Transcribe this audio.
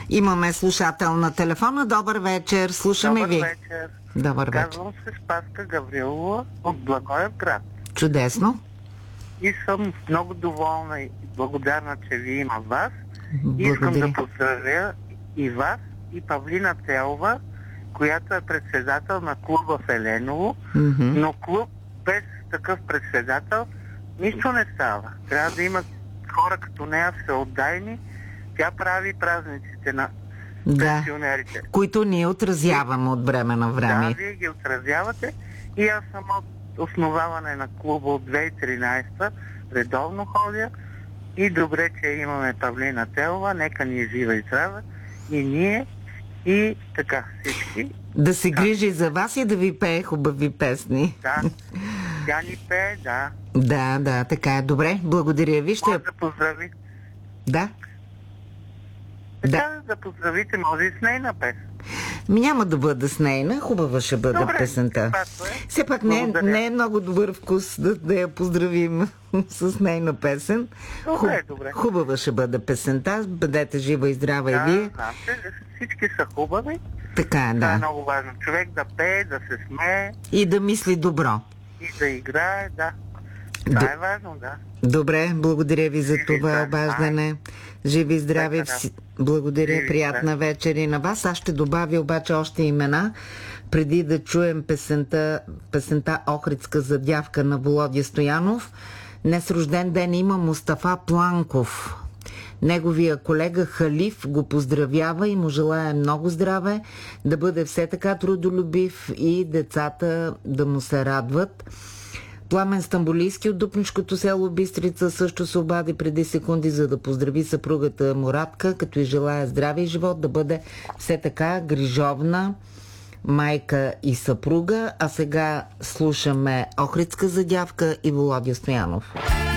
Имаме слушател на телефона. Добър вечер, слушаме ви. Добър вечер. Добър вечер. Казвам се Спаска Гаврилова от Благоевград. Чудесно. И съм много доволна и благодарна, че ви има вас. Благодаря. Искам да поздравя и вас, и Павлина Целова, която е председател на клуба в Еленово. Но клуб без такъв председател нищо не става. Трябва да има хора като нея всеотдайни. Тя прави празниците на пенсионерите. Които ние отразяваме от време на време. Да, вие ги отразявате и аз съм от основаване на клуба от 2013 редовно ходя и добре, че имаме Павлина Телова, нека ни е жива и здрава и ние и така всички. Да се грижи за вас и да ви пее хубави песни. Да, тя ни пее, да. Да, така е. Добре, благодаря ви. Може да поздрави. Да. Така да поздравите, може и с нейна песен. Няма да бъда с нейна, хубава ще бъде Добре, песента. Все пак не е много добър вкус да я поздравим с нейна песен. Добре. Хубава ще бъде песента, бъдете жива и здрава и вие. Да, всички са хубави. Така е, Това е много важно. Човек да пее, да се смее. И да мисли добро. И да играе, да. Това е важно, да. Добре, благодаря ви за това обаждане. Живи и здрави. Благодаря, приятна вечер и на вас. Аз ще добавя обаче още имена, преди да чуем песента Охридска задявка на Володя Стоянов. Днес рожден ден има Мустафа Планков. Неговия колега Халиф го поздравява и му желая много здраве, да бъде все така трудолюбив и децата да му се радват. Пламен Стамболийски от Дупнишкото село Бистрица също се обади преди секунди, за да поздрави съпругата Муратка, като и желая здраве и живот, да бъде все така грижовна майка и съпруга. А сега слушаме Охридска задявка и Володя Стоянов.